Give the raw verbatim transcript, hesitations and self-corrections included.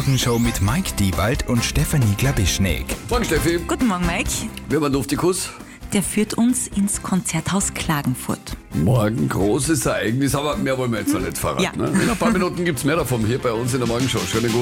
Morgenshow mit Mike Diewald und Stefanie Glabischnik. Morgen, Steffi. Guten Morgen, Mike. Wir haben einen Luftikus. Der führt uns ins Konzerthaus Klagenfurt. Morgen großes Ereignis, aber mehr wollen wir jetzt noch nicht verraten. Ja. Ne? In ein paar Minuten gibt es mehr davon hier bei uns in der Morgenshow. Schönen guten